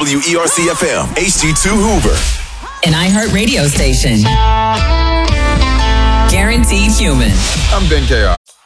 WERC-FM, HD2 Hoover. An iHeart radio station. Guaranteed human. I'm Ben KR.